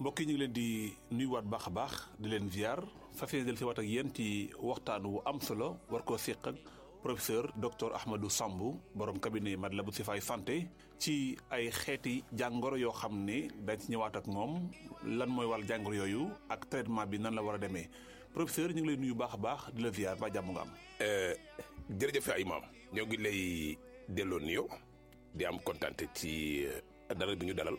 mbokk yi ñu ngi leen di nuyuwaat baax a baax di leen ziar fas yéene del si waat ak yéen ci waxtaan wu am solo war koo séq ak professeur docteur Ahmadou Samb borom cabinet Matlaboul Chifaay santé ci ay xeeti jàngoro yoo xam ne dañ ci ñëwaat ak moom lan mooy wàll jàngoro yooyu ak traitement bi nan la war a demee professeur ñu ngi lay nuyu baax a baax di la ziar ba jàmm nga am. jërëjëf ay maam ñoo ngi lay delloo nuyoo di am kontaan ci dalal bi ñu dalal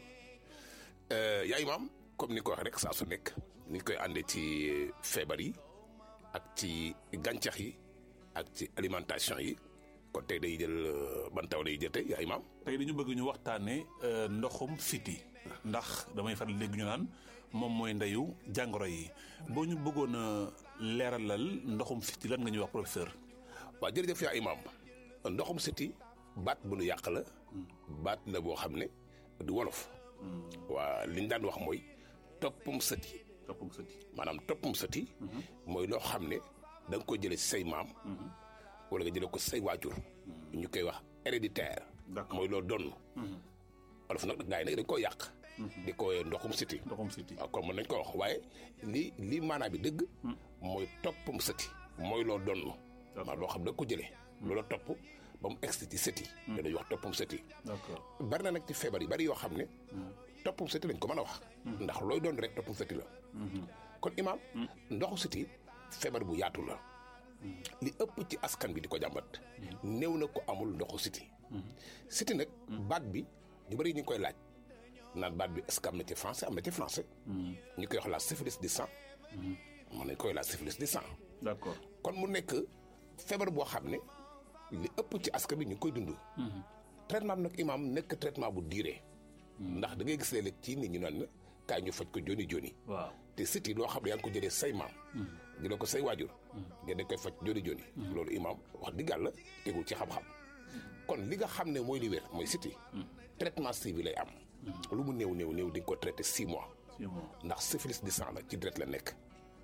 yaay maam comme ni ko wax rek saa su nekk ni ñu koy àndee ci feebar yi ak ci gàncax yi ak ci alimentation yi kon tey day jël ban taw day jël tey yaay maam. tey dañu bëgg ñu waxtaanee ndoxum siti ndax damay faral léegi ñu naan moom mooy ndeyu jàngoro yi boo ñu bëggoon a leeralal ndoxum siti lan nga ñuy wax professeur. waaw jërëjëf yaay maam ndoxum siti baat bu nu yàq la baat la boo xam ne du wolof. waa li ñu daan wax mooy toppum sëti. toppum sëti maanaam toppum sëti. mooy loo xam ne da nga koy jëlee say maam. wala nga jëlee ko say waajur. ñu koy wax héréditaire. mooy loo donn. wolof nag gars yi nag dañ koo yàq. di ko ndoxum sëti. ndoxum siti waaw kon mën nañ ko wax waaye li maanaam bi dëgg. mooy toppum sëti. mooy loo donn. maanaam loo xam da nga ko jëlee. loola topp ba mu egsi ci sëti. dañuy wax toppum sëti. d'accord bari na nag ci feebar yi bari yoo xam ne. toppum sëti lañ ko mën a wax. ndax looy doon rek toppum sëti la. kon imaam. ndoxu sëti feebar bu yaatu la. li ëpp ci askan bi di ko jàmbat. néew na ko amul ndoxu sëti. sëti nag baat bi ñu bari ñu ngi koy laaj naan baat bi est-ce que am na ci français am na ci français. ñu koy wax la syphilis du sang. mën nañ koy la syphilis du sang. d'accord kon mu nekk feebar boo xam ne li ëpp ci askan bi ñu ngi koy dund. traitement bi nag imaam nekk traitement bu diire. ndax da ngay gis léeg-léeg ci nit ñu naan kaay ñu faj ko joni joni. waaw te siti loo xam ne yaa ngi ko jëlee say maam. jëlee ko say waajur. ngeen dañ koy faj joni joni. loolu imaam wax dëgg yàlla tegul ci xam-xam. kon li nga xam ne mooy li wér mooy siti. traitement suivi lay am. lu mu néew néew néew di nga ko traité 6 mois. 6 mois ndax syphilis du sang la ci deret la nekk.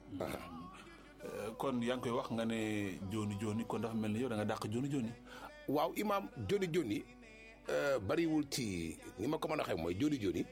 kon yaa ngi koy wax nga ne joni joni kon dafa mel ni yow da nga dàq joni joni. waaw imaam joni joni bariwul ci ni ma ko mën a waxee mooy joni joni.